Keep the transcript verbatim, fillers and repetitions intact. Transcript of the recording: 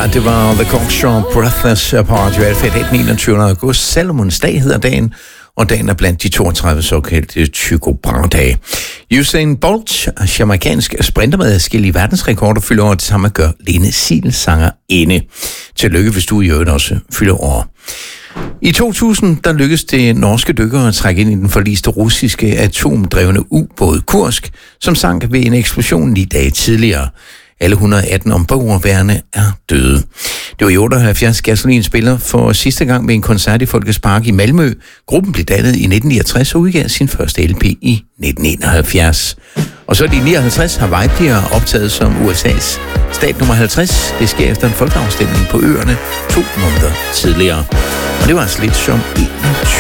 Ja, det var The Cockshaw Brothers på Radio Alfa. Det er den enogtyvende august. Salomons dag hedder dagen, og dagen er blandt de toogtredive såkaldte Tycho Brahe-dage. Usain Bolt, jamaikansk sprinter med adskillige verdensrekorder, fylder over. Det samme gør Lene Siel, sangerinde. Tillykke, hvis du i øvrigt også fylder over. I to tusind der lykkedes det norske dykkere at trække ind i den forliste russiske atomdrevne ubåd Kursk, som sank ved en eksplosion ni dage tidligere. Alle et hundrede og atten ombordværende er døde. Det var i otteoghalvfjerds Gasolin spiller for sidste gang ved en koncert i Folkets Park i Malmø. Gruppen blev dannet i nitten niogtres og udgav sin første L P i nitten enoghalvfjerds. Og så i nioghalvtreds har Hawaii bliver optaget som U S A's stat nummer halvtreds. Det sker efter en folkeafstemning på øerne to måneder tidligere. Og det var altså lidt som enogtyve.